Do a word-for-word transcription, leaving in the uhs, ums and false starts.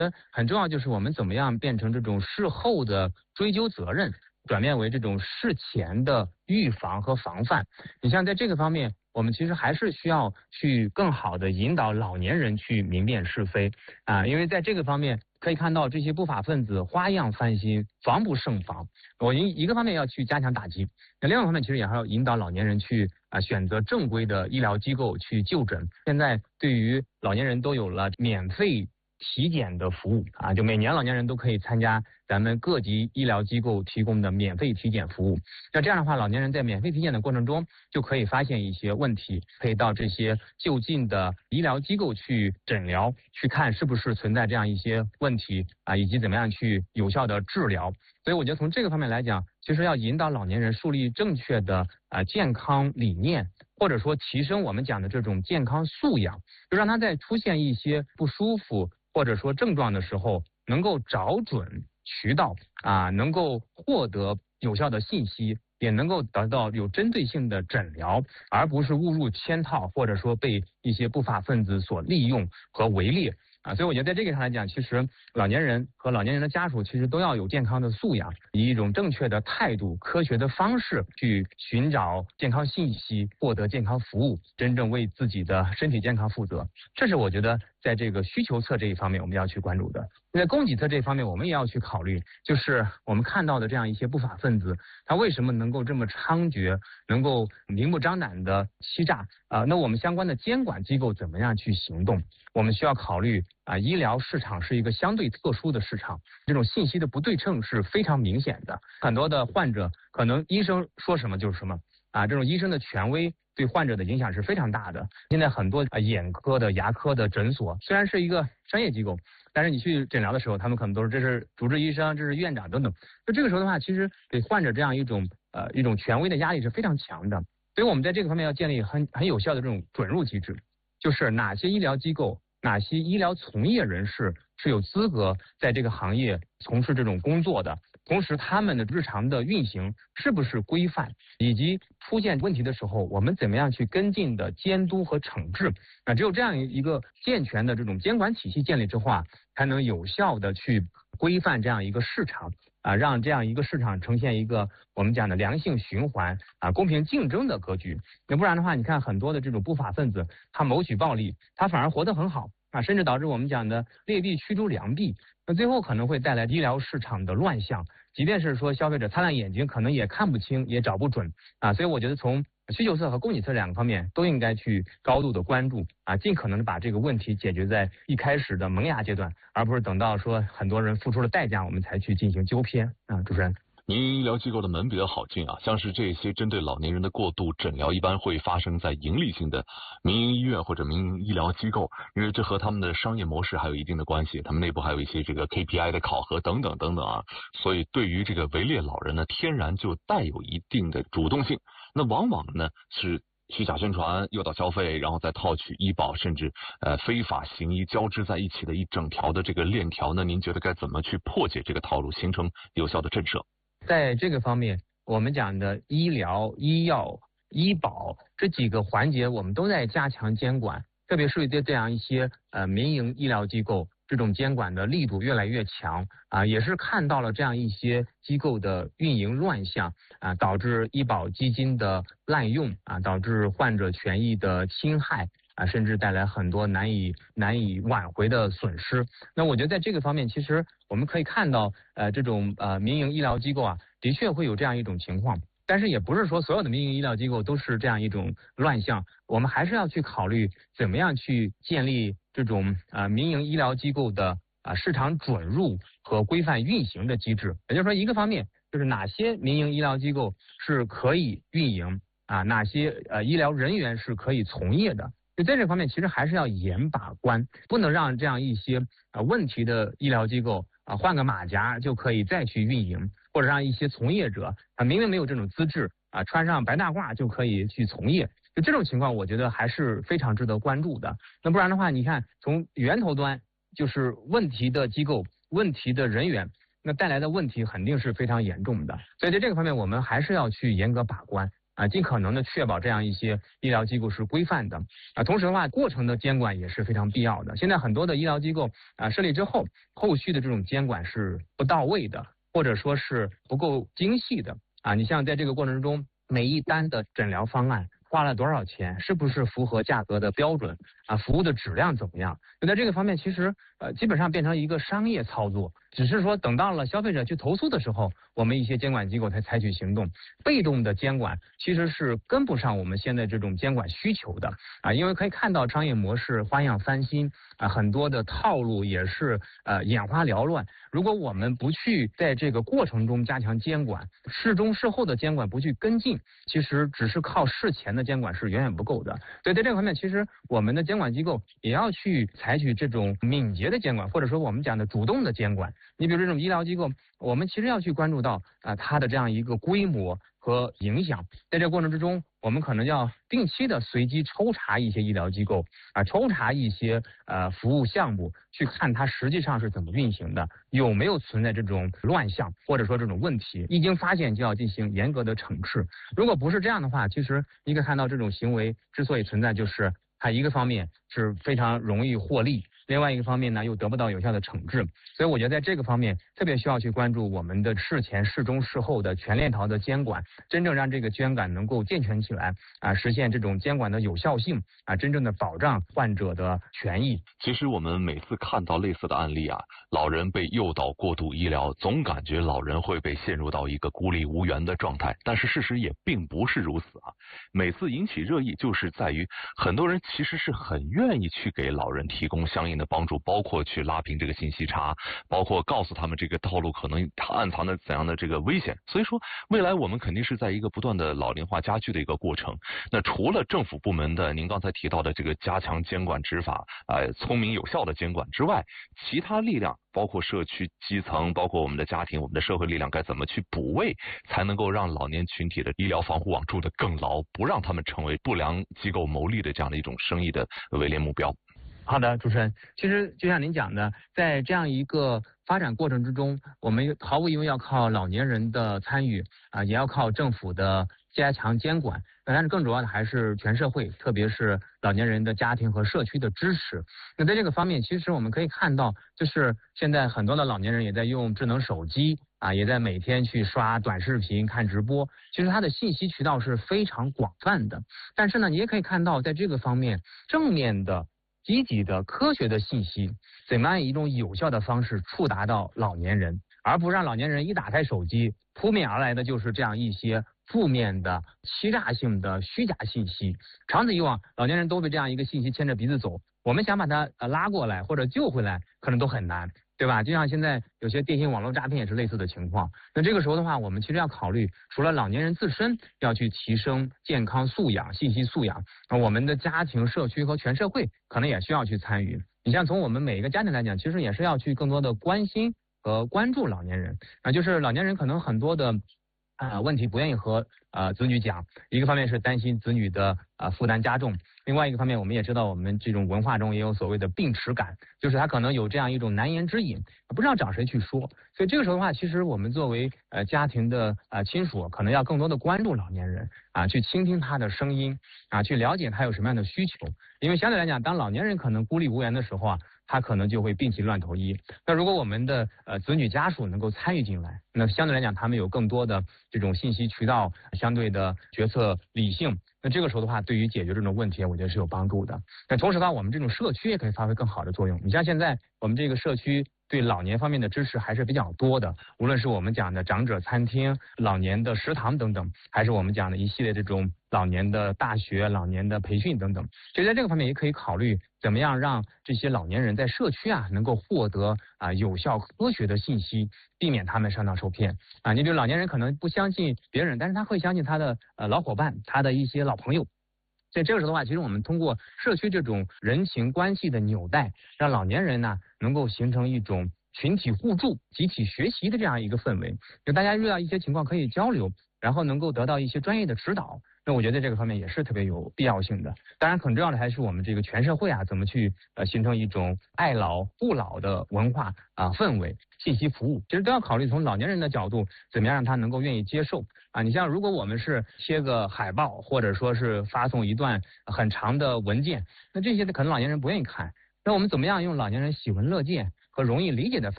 那很重要就是我们怎么样变成这种事后的追究责任，转变为这种事前的预防和防范。你像在这个方面，我们其实还是需要去更好的引导老年人去明辨是非啊，因为在这个方面可以看到这些不法分子花样翻新，防不胜防。我一一个方面要去加强打击，那另外一方面其实也还要引导老年人去啊选择正规的医疗机构去就诊。现在对于老年人都有了免费体检的服务啊，就每年老年人都可以参加咱们各级医疗机构提供的免费体检服务。那这样的话，老年人在免费体检的过程中就可以发现一些问题，可以到这些就近的医疗机构去诊疗，去看是不是存在这样一些问题啊，以及怎么样去有效的治疗。所以我觉得从这个方面来讲，其实要引导老年人树立正确的啊健康理念，或者说提升我们讲的这种健康素养，就让他在出现一些不舒服或者说症状的时候，能够找准渠道啊，能够获得有效的信息，也能够得到有针对性的诊疗，而不是误入圈套，或者说被一些不法分子所利用和围猎啊。所以我觉得在这个上来讲，其实老年人和老年人的家属其实都要有健康的素养，以一种正确的态度、科学的方式去寻找健康信息，获得健康服务，真正为自己的身体健康负责。这是我觉得在这个需求侧这一方面我们要去关注的。在供给侧这一方面，我们也要去考虑，就是我们看到的这样一些不法分子，他为什么能够这么猖獗，能够明目张胆的欺诈啊、呃？那我们相关的监管机构怎么样去行动？我们需要考虑啊、呃，医疗市场是一个相对特殊的市场，这种信息的不对称是非常明显的。很多的患者可能医生说什么就是什么啊，这种医生的权威对患者的影响是非常大的。现在很多啊眼科的、牙科的诊所虽然是一个商业机构，但是你去诊疗的时候，他们可能都是这是主治医生，这是院长等等。就这个时候的话，其实给患者这样一种呃一种权威的压力是非常强的。所以我们在这个方面要建立很很有效的这种准入机制，就是哪些医疗机构、哪些医疗从业人士是有资格在这个行业从事这种工作的，同时他们的日常的运行是不是规范，以及出现问题的时候我们怎么样去跟进的监督和惩治啊，只有这样一个健全的这种监管体系建立之后啊，才能有效的去规范这样一个市场啊，让这样一个市场呈现一个我们讲的良性循环啊、公平竞争的格局。那不然的话，你看很多的这种不法分子，他谋取暴利，他反而活得很好啊，甚至导致我们讲的劣币驱逐良币，那最后可能会带来医疗市场的乱象。即便是说消费者擦亮眼睛，可能也看不清，也找不准啊。所以我觉得从需求侧和供给侧两个方面都应该去高度的关注啊，尽可能的把这个问题解决在一开始的萌芽阶段，而不是等到说很多人付出了代价，我们才去进行纠偏啊。主持人。 民营医疗机构的门比较好进啊，像是这些针对老年人的过度诊疗，一般会发生在盈利性的民营医院或者民营医疗机构，因为这和他们的商业模式还有一定的关系，他们内部还有一些这个 K P I 的考核等等等等啊，所以对于这个围猎老人呢，天然就带有一定的主动性，那往往呢是虚假宣传、诱导消费，然后再套取医保，甚至呃非法行医交织在一起的一整条的这个链条呢，您觉得该怎么去破解这个套路，形成有效的震慑？ 在这个方面，我们讲的医疗、医药、医保这几个环节，我们都在加强监管，特别是对这样一些呃民营医疗机构，这种监管的力度越来越强啊，也是看到了这样一些机构的运营乱象啊，导致医保基金的滥用啊，导致患者权益的侵害啊，甚至带来很多难以难以挽回的损失。那我觉得在这个方面，其实我们可以看到，呃，这种呃民营医疗机构啊，的确会有这样一种情况，但是也不是说所有的民营医疗机构都是这样一种乱象，我们还是要去考虑怎么样去建立这种呃民营医疗机构的啊、呃、市场准入和规范运行的机制。也就是说，一个方面就是哪些民营医疗机构是可以运营啊，哪些呃医疗人员是可以从业的。就在这方面，其实还是要严把关，不能让这样一些呃问题的医疗机构啊换个马甲就可以再去运营，或者让一些从业者啊明明没有这种资质啊穿上白大褂就可以去从业，就这种情况，我觉得还是非常值得关注的。那不然的话，你看从源头端就是问题的机构、问题的人员，那带来的问题肯定是非常严重的。所以在这个方面，我们还是要去严格把关。 啊，尽可能的确保这样一些医疗机构是规范的啊。同时的话，过程的监管也是非常必要的。现在很多的医疗机构啊设立之后，后续的这种监管是不到位的，或者说是不够精细的啊。你像在这个过程之中，每一单的诊疗方案花了多少钱，是不是符合价格的标准啊？服务的质量怎么样？就在这个方面，其实呃基本上变成一个商业操作，只是说等到了消费者去投诉的时候，我们一些监管机构才采取行动。被动的监管其实是跟不上我们现在这种监管需求的啊，因为可以看到商业模式花样翻新啊，很多的套路也是呃眼花缭乱。如果我们不去在这个过程中加强监管，事中事后的监管不去跟进，其实只是靠事前的监管是远远不够的。所以在这个方面，其实我们的监管机构也要去采取这种敏捷的监管，或者说我们讲的主动的监管。你比如这种医疗机构，我们其实要去关注到啊、呃、它的这样一个规模和影响。在这个过程之中，我们可能要定期的随机抽查一些医疗机构啊、呃，抽查一些呃服务项目，去看它实际上是怎么运行的，有没有存在这种乱象或者说这种问题。一经发现就要进行严格的惩治。如果不是这样的话，其实你可以看到这种行为之所以存在，就是它一个方面是非常容易获利，另外一个方面呢又得不到有效的惩治。所以我觉得在这个方面特别需要去关注我们的事前事中事后的全链条的监管，真正让这个监管能够健全起来啊，实现这种监管的有效性啊，真正的保障患者的权益。 其实我们每次看到类似的案例啊，老人被诱导过度医疗，总感觉老人会被陷入到一个孤立无援的状态，但是事实也并不是如此啊。每次引起热议就是在于很多人其实是很愿意去给老人提供相应的帮助，包括去拉平这个信息差，包括告诉他们这个道路可能它暗藏的怎样的这个危险。所以说未来我们肯定是在一个不断的老龄化加剧的一个过程。那除了政府部门的您刚才提到的这个加强监管执法呃聪明有效的监管之外，其他力量包括社区基层，包括我们的家庭，我们的社会力量该怎么去补位，才能够让老年群体的医疗防护网筑得更牢，不让他们成为不良机构牟利的这样的一种生意的围猎目标。 好的，主持人，其实就像您讲的，在这样一个发展过程之中，我们毫无疑问要靠老年人的参与啊，也要靠政府的加强监管，但是更主要的还是全社会，特别是老年人的家庭和社区的支持。那在这个方面，其实我们可以看到，就是现在很多的老年人也在用智能手机啊，也在每天去刷短视频、看直播，其实它的信息渠道是非常广泛的。但是呢，你也可以看到，在这个方面，正面的、积极的、科学的信息，怎么样以一种有效的方式触达到老年人，而不让老年人一打开手机，扑面而来的就是这样一些负面的、欺诈性的虚假信息。长此以往，老年人都被这样一个信息牵着鼻子走，我们想把他呃拉过来或者救回来，可能都很难，对吧？就像现在有些电信网络诈骗也是类似的情况。那这个时候的话，我们其实要考虑，除了老年人自身要去提升健康素养、信息素养，那我们的家庭、社区和全社会可能也需要去参与。你像从我们每一个家庭来讲，其实也是要去更多的关心和关注老年人啊，就是老年人可能很多的啊、呃、问题不愿意和呃子女讲，一个方面是担心子女的啊、呃、负担加重，另外一个方面我们也知道我们这种文化中也有所谓的病耻感，就是他可能有这样一种难言之隐，不知道找谁去说。所以这个时候的话，其实我们作为呃家庭的呃亲属，可能要更多的关注老年人啊，去倾听他的声音啊，去了解他有什么样的需求。因为相对来讲，当老年人可能孤立无援的时候啊，他可能就会病急乱投医。那如果我们的呃子女家属能够参与进来，那相对来讲他们有更多的这种信息渠道，相对的决策理性，那这个时候的话，对于解决这种问题，我觉得是有帮助的。那同时的话，我们这种社区也可以发挥更好的作用。你像现在我们这个社区对老年方面的支持还是比较多的，无论是我们讲的长者餐厅、老年的食堂等等，还是我们讲的一系列这种老年的大学、老年的培训等等。所以在这个方面也可以考虑怎么样让这些老年人在社区啊能够获得啊有效科学的信息，避免他们上当受骗啊。你比如老年人可能不相信别人，但是他会相信他的呃老伙伴、他的一些老朋友。所以这个时候的话，其实我们通过社区这种人情关系的纽带，让老年人呢能够形成一种群体互助、集体学习的这样一个氛围。就大家遇到一些情况可以交流然后能够得到一些专业的指导。那我觉得这个方面也是特别有必要性的。当然，很重要的还是我们这个全社会啊，怎么去呃形成一种爱老不老的文化啊、呃、氛围、信息服务，其实都要考虑从老年人的角度，怎么样让他能够愿意接受啊。你像如果我们是贴个海报，或者说是发送一段很长的文件，那这些可能老年人不愿意看。那我们怎么样用老年人喜闻乐见和容易理解的方